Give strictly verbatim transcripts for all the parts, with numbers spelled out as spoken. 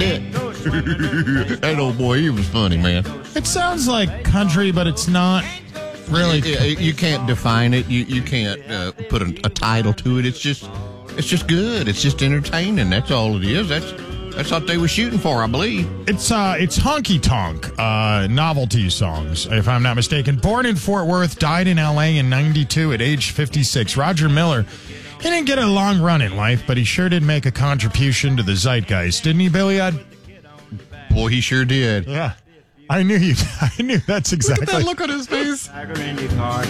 Dick. That old boy, he was funny, man. It sounds like country, but it's not really. You, you can't define it. You you can't uh, put a, a title to it. It's just it's just good. It's just entertaining. That's all it is. That's that's what they were shooting for, I believe. It's uh, it's honky tonk uh, novelty songs, if I'm not mistaken. Born in Fort Worth, died in L A in ninety-two at age fifty-six. Roger Miller. He didn't get a long run in life, but he sure did make a contribution to the zeitgeist, didn't he, Billy? I'd... Boy, he sure did. Yeah. I knew you. I knew that's exactly. Look at that look on his face. Tiger in your car.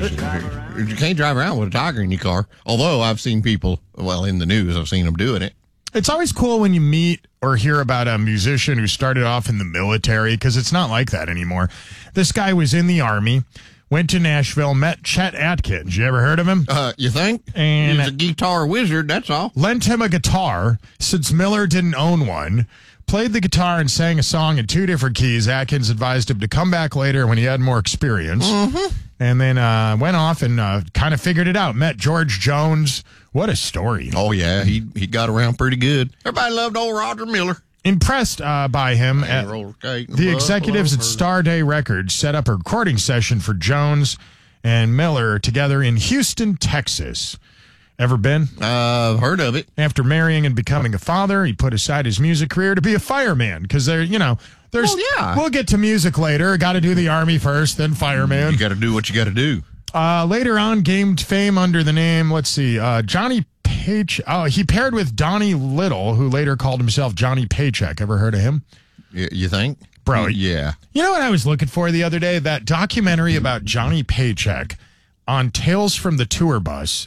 You can't drive around with a tiger in your car. Although I've seen people, well, in the news, I've seen them doing it. It's always cool when you meet or hear about a musician who started off in the military, because it's not like that anymore. This guy was in the Army, went to Nashville, met Chet Atkins. You ever heard of him? Uh, you think? And he's a guitar wizard, that's all. Lent him a guitar, since Miller didn't own one. Played the guitar and sang a song in two different keys. Atkins advised him to come back later when he had more experience. Mm-hmm. And then uh, went off and uh, kind of figured it out. Met George Jones. What a story. Oh, yeah. He he got around pretty good. Everybody loved old Roger Miller. Impressed uh, by him, at the executives at Star Day Records set up a recording session for Jones and Miller together in Houston, Texas. Ever been? Uh, heard of it. After marrying and becoming a father, he put aside his music career to be a fireman, because there, you know, there's. Well, yeah. We'll get to music later. Got to do the Army first, then fireman. You got to do what you got to do. Uh, later on, gained fame under the name. Let's see, uh, Johnny Paycheck. Oh, he paired with Donnie Little, who later called himself Johnny Paycheck. Ever heard of him? Y- you think, bro? Yeah. You know what I was looking for the other day? That documentary about Johnny Paycheck on Tales from the Tour Bus.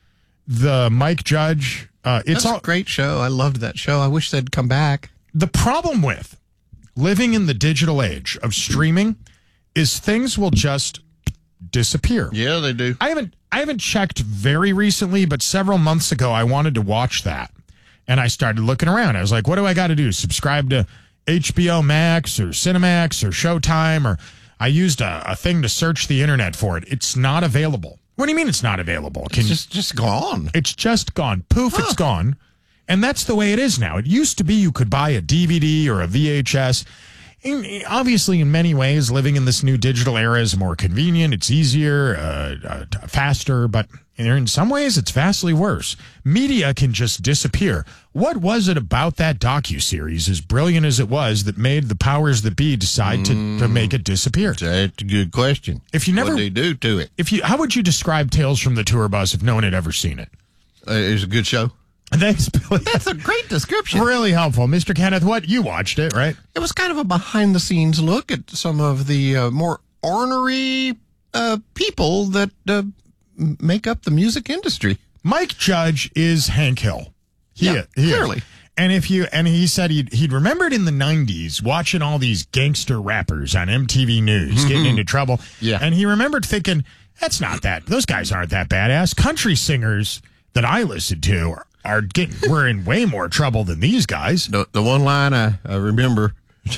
The Mike Judge. Uh, it's That's all, a great show. I loved that show. I wish they'd come back. The problem with living in the digital age of streaming is things will just disappear. Yeah, they do. I haven't I haven't checked very recently, but several months ago I wanted to watch that. And I started looking around. I was like, what do I got to do? Subscribe to H B O Max or Cinemax or Showtime? Or I used a, a thing to search the internet for it. It's not available. What do you mean it's not available? Can it's just, just gone. It's just gone. Poof, huh. It's gone. And that's the way it is now. It used to be you could buy a D V D or a V H S. In, obviously, in many ways, living in this new digital era is more convenient. It's easier, uh, uh, faster, but in some ways, it's vastly worse. Media can just disappear. What was it about that docuseries, as brilliant as it was, that made the powers that be decide mm, to, to make it disappear? That's a good question. If you never, what did they do to it? If you, how would you describe Tales from the Tour Bus if no one had ever seen it? Uh, it's a good show. Thanks, Billy. That's a great description. Really helpful. Mister Kenneth, what? You watched it, right? It was kind of a behind-the-scenes look at some of the uh, more ornery uh, people that uh, make up the music industry. Mike Judge is Hank Hill. He, yeah, he clearly. Is. And if you and he said he'd, he'd remembered in the nineties watching all these gangster rappers on M T V News mm-hmm. getting into trouble. Yeah. And he remembered thinking, that's not that. Those guys aren't that badass. Country singers that I listened to are, are getting, we're in way more trouble than these guys. The, the one line I, I remember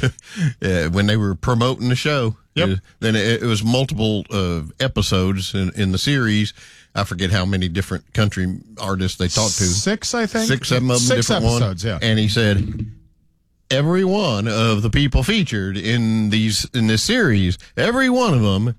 uh, when they were promoting the show, yep. uh, then it, it was multiple uh, episodes in, in the series. I forget how many different country artists they talked to. Six, I think. Six, seven of them, Six different episodes, ones. Yeah. And he said, every one of the people featured in these in this series, every one of them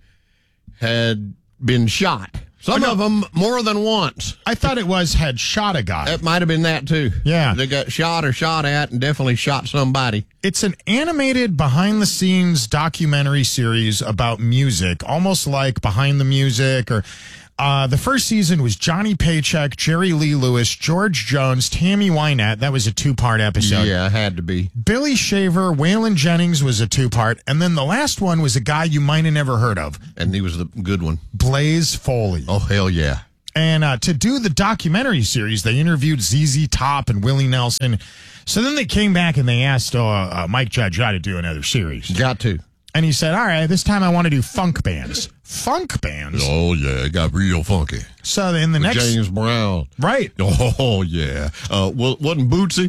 had been shot. Some oh, no. of them more than once. I thought it was had shot a guy. That might have been that, too. Yeah. They got shot or shot at and definitely shot somebody. It's an animated behind-the-scenes documentary series about music, almost like Behind the Music. Or uh, the first season was Johnny Paycheck, Jerry Lee Lewis, George Jones, Tammy Wynette. That was a two-part episode. Yeah, it had to be. Billy Shaver, Waylon Jennings was a two-part. And then the last one was a guy you might have never heard of. And he was the good one. Blaze Foley. Oh, hell yeah. And uh, to do the documentary series, they interviewed Z Z Top and Willie Nelson. So then they came back and they asked uh, uh, Mike Judge how to do another series. Got to. And he said, all right, this time I want to do funk bands. Funk bands? Oh, yeah. It got real funky. So in the With next... James Brown. Right. Oh, yeah. Uh, well, wasn't Bootsy?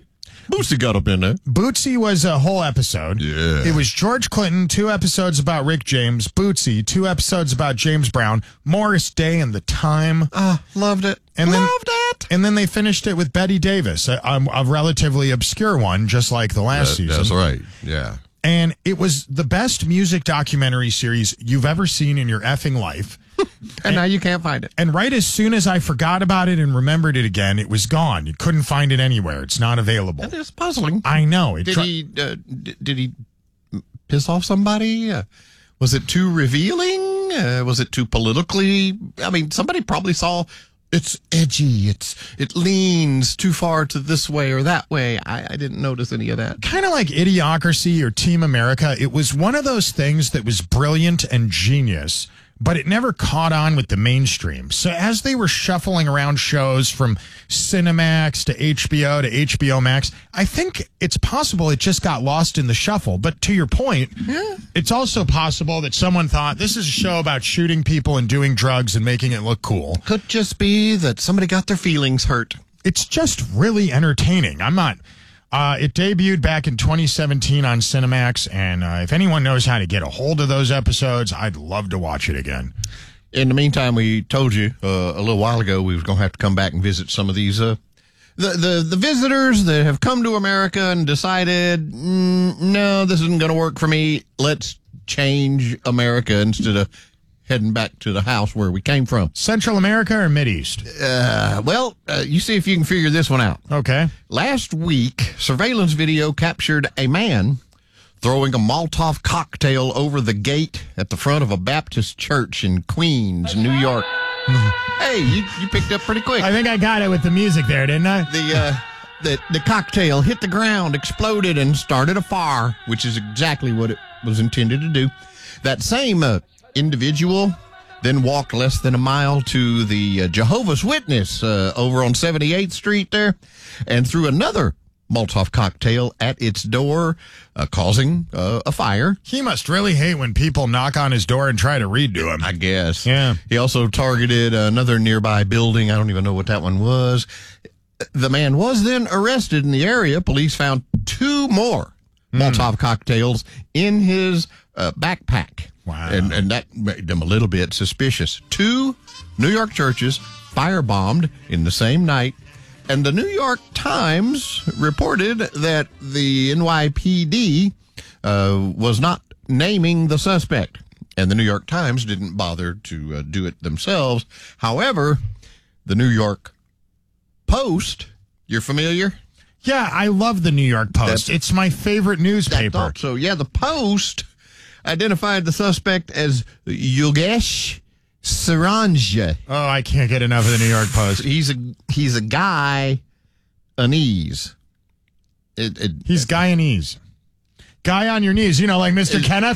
Bootsy got up in there. Bootsy was a whole episode. Yeah. It was George Clinton, two episodes about Rick James, Bootsy, two episodes about James Brown, Morris Day and the Time. Ah, uh, loved it. And then, loved it. And then they finished it with Betty Davis, a, a relatively obscure one, just like the last that, season. That's right. Yeah. And it was the best music documentary series you've ever seen in your effing life. and, and now you can't find it. And right as soon as I forgot about it and remembered it again, it was gone. You couldn't find it anywhere. It's not available. That is puzzling. I know. It did try- he uh, d- did he piss off somebody? Uh, was it too revealing? Uh, was it too politically? I mean, somebody probably saw it's edgy. It's it leans too far to this way or that way. I, I didn't notice any of that. Kind of like Idiocracy or Team America. It was one of those things that was brilliant and genius, but it never caught on with the mainstream. So as they were shuffling around shows from Cinemax to H B O to H B O Max, I think it's possible it just got lost in the shuffle. But to your point, yeah. It's also possible that someone thought this is a show about shooting people and doing drugs and making it look cool. Could just be that somebody got their feelings hurt. It's just really entertaining. I'm not... Uh, it debuted back in twenty seventeen on Cinemax, and uh, if anyone knows how to get a hold of those episodes, I'd love to watch it again. In the meantime, we told you uh, a little while ago we was going to have to come back and visit some of these uh, the, the the visitors that have come to America and decided, mm, no, this isn't going to work for me. Let's change America instead of heading back to the house where we came from. Central America or Mideast? Uh, well, uh, you see if you can figure this one out. Okay. Last week, surveillance video captured a man throwing a Molotov cocktail over the gate at the front of a Baptist church in Queens, New York. Hey, you, you picked up pretty quick. I think I got it with the music there, didn't I? The, uh, the, the cocktail hit the ground, exploded, and started a fire, which is exactly what it was intended to do. That same uh, individual then walked less than a mile to the uh, Jehovah's Witness uh, over on seventy-eighth Street there and threw another Molotov cocktail at its door, uh, causing uh, a fire. He must really hate when people knock on his door and try to read to him. I guess. Yeah. He also targeted another nearby building. I don't even know what that one was. The man was then arrested in the area. Police found two more mm. Molotov cocktails in his uh, backpack. Wow. And, and that made them a little bit suspicious. Two New York churches firebombed in the same night. And the New York Times reported that the N Y P D uh, was not naming the suspect. And the New York Times didn't bother to uh, do it themselves. However, the New York Post, you're familiar? Yeah, I love the New York Post. That's, it's my favorite newspaper. So, yeah, the Post identified the suspect as Yogesh Saranja. Oh, I can't get enough of the New York Post. He's a he's a guy, Anese. It, it, he's Guyanese. Guy on your knees, you know, like Mister Kenneth.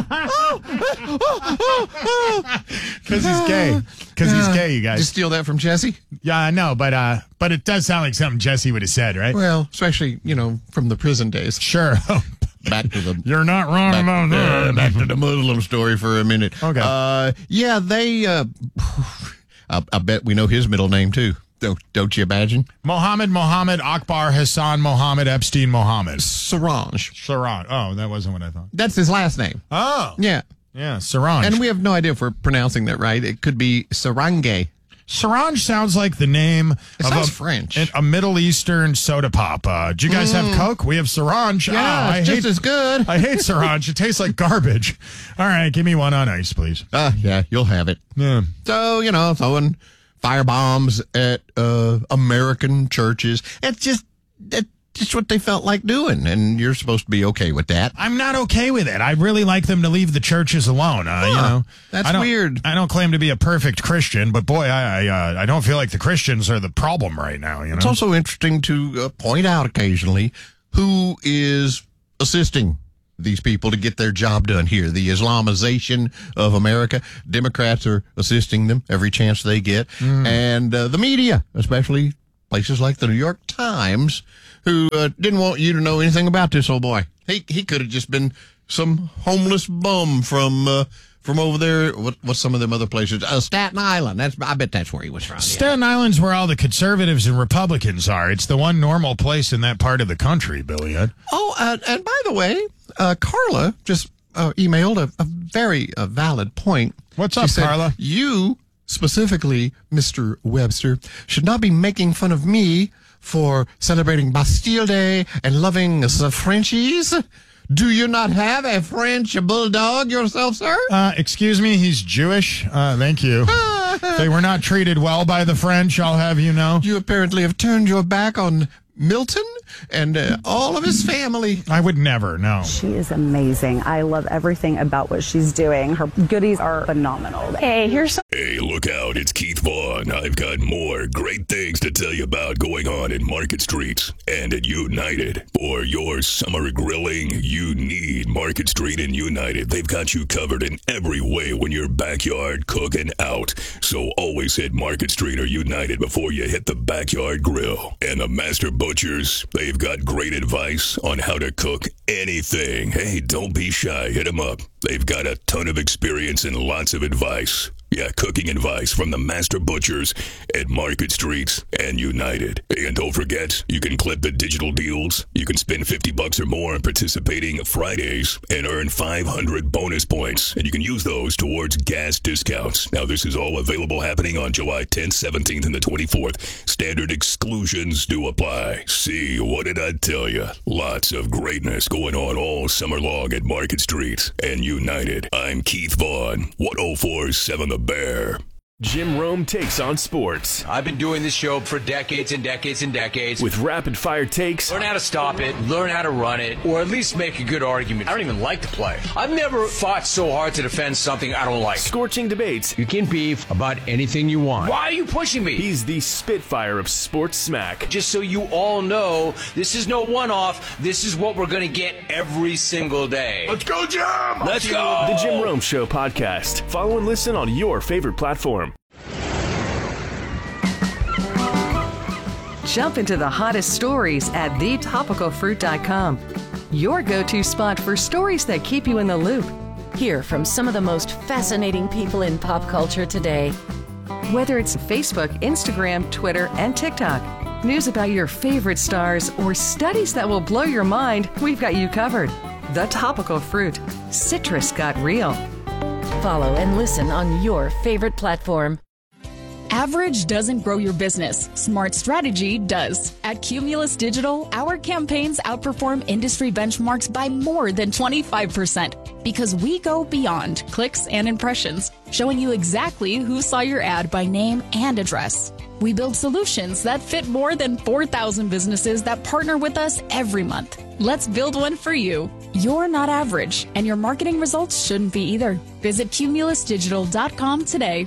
Because he's gay. Because he's gay, you guys. Did you steal that from Jesse? Yeah, I know, but uh, but it does sound like something Jesse would have said, right? Well, especially, you know, from the prison days. Sure. Back to the you're not wrong back, about that. Uh, back to the Muslim story for a minute. Okay. Uh, yeah, they. Uh, I, I bet we know his middle name too. Don't don't you imagine? Mohammed Mohammed Akbar Hassan Mohammed Epstein Mohammed Saranj. Saranj. Oh, that wasn't what I thought. That's his last name. Oh. Yeah. Yeah, Saranj. And we have no idea if we're pronouncing that right. It could be Sarange. Saranj sounds like the name it of sounds a, French. a Middle Eastern soda pop. Uh, do you guys mm. have Coke? We have Saranj. Yeah, oh, it's I just hate, as good. I hate Saranj. It tastes like garbage. All right, give me one on ice, please. Uh, yeah, you'll have it. Yeah. So, you know, throwing fire bombs at uh, American churches. It's just... It, just what they felt like doing, and you're supposed to be okay with that. I'm not okay with it. I'd really like them to leave the churches alone. Uh, huh, you know, that's I weird. I don't claim to be a perfect Christian, but boy, I I, uh, I don't feel like the Christians are the problem right now. You know, it's also interesting to uh, point out occasionally who is assisting these people to get their job done here. The Islamization of America. Democrats are assisting them every chance they get, mm. and uh, the media, especially places like the New York Times, who uh, didn't want you to know anything about this old boy. He he could have just been some homeless bum from uh, from over there. What, what's some of them other places? Uh, Staten Island. That's I bet that's where he was from. Staten yeah. Island's where all the conservatives and Republicans are. It's the one normal place in that part of the country, Billy. Oh, uh, and by the way, uh, Carla just uh, emailed a, a very uh, valid point. What's she up, said, Carla? You, specifically, Mister Webster, should not be making fun of me for celebrating Bastille Day and loving the Frenchies. Do you not have a French bulldog yourself, sir? Uh, excuse me, he's Jewish. Uh, thank you. They were not treated well by the French, I'll have you know. You apparently have turned your back on Milton and uh, all of his family. I would never, no. She is amazing. I love everything about what she's doing. Her goodies are phenomenal. Hey, here's some- Hey, look out. It's Keith Vaughn. I've got more great things to tell you about going on in Market Street and at United. For your summer grilling, you need Market Street and United. They've got you covered in every way when you're backyard cooking out. So always hit Market Street or United before you hit the backyard grill. And the Master Butchers, they've got great advice on how to cook anything. Hey, don't be shy. Hit them up. They've got a ton of experience and lots of advice. Yeah, cooking advice from the Master Butchers at Market Street and United. And don't forget, you can clip the digital deals. You can spend fifty bucks or more on participating Fridays and earn five hundred bonus points. And you can use those towards gas discounts. Now, this is all available happening on July tenth, seventeenth, and the twenty-fourth. Standard exclusions do apply. See, what did I tell you? Lots of greatness going on all summer long at Market Street and United. I'm Keith Vaughn, one oh four point seven The Bear. Jim Rome takes on sports. I've been doing this show for decades and decades and decades. With rapid-fire takes. Learn how to stop it, learn how to run it, or at least make a good argument. I don't even like the play. I've never fought so hard to defend something I don't like. Scorching debates. You can beef about anything you want. Why are you pushing me? He's the Spitfire of sports smack. Just so you all know, this is no one-off. This is what we're going to get every single day. Let's go, Jim! Let's go! The Jim Rome Show podcast. Follow and listen on your favorite platform. Jump into the hottest stories at the topical fruit dot com. Your go-to spot for stories that keep you in the loop. Hear from some of the most fascinating people in pop culture today. Whether it's Facebook, Instagram, Twitter, and TikTok, news about your favorite stars, or studies that will blow your mind, we've got you covered. The Topical Fruit. Citrus got real. Follow and listen on your favorite platform. Average doesn't grow your business. Smart strategy does. At Cumulus Digital, our campaigns outperform industry benchmarks by more than twenty-five percent because we go beyond clicks and impressions, showing you exactly who saw your ad by name and address. We build solutions that fit more than four thousand businesses that partner with us every month. Let's build one for you. You're not average, and your marketing results shouldn't be either. Visit cumulus digital dot com today.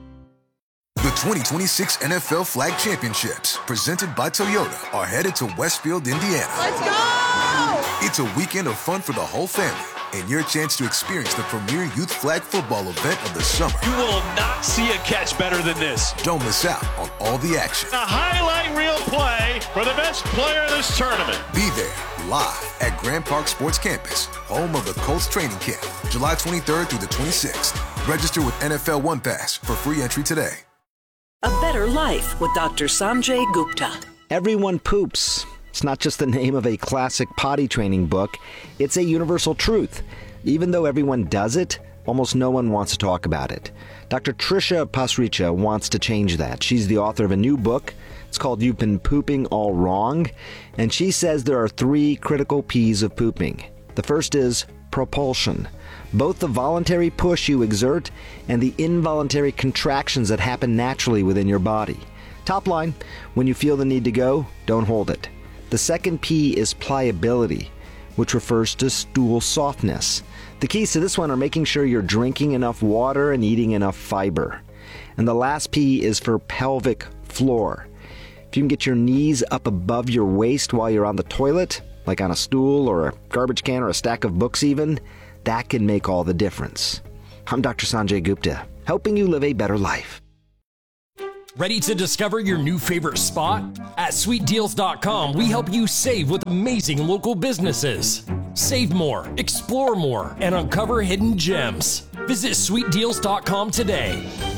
The twenty twenty-six N F L Flag Championships, presented by Toyota, are headed to Westfield, Indiana. Let's go! It's a weekend of fun for the whole family and your chance to experience the premier youth flag football event of the summer. You will not see a catch better than this. Don't miss out on all the action. A highlight reel play for the best player of this tournament. Be there live at Grand Park Sports Campus, home of the Colts training camp, July twenty-third through the twenty-sixth. Register with N F L One Pass for free entry today. A Better Life with Doctor Sanjay Gupta. Everyone poops. It's not just the name of a classic potty training book. It's a universal truth. Even though everyone does it, almost no one wants to talk about it. Doctor Trisha Pasricha wants to change that. She's the author of a new book. It's called You've Been Pooping All Wrong. And she says there are three critical P's of pooping. The first is propulsion. Both the voluntary push you exert and the involuntary contractions that happen naturally within your body. Top line, when you feel the need to go, don't hold it. The second P is pliability, which refers to stool softness. The keys to this one are making sure you're drinking enough water and eating enough fiber. And the last P is for pelvic floor. If you can get your knees up above your waist while you're on the toilet, like on a stool or a garbage can or a stack of books even, that can make all the difference. I'm Doctor Sanjay Gupta, helping you live a better life. Ready to discover your new favorite spot? At sweet deals dot com, we help you save with amazing local businesses. Save more, explore more, and uncover hidden gems. Visit sweet deals dot com today.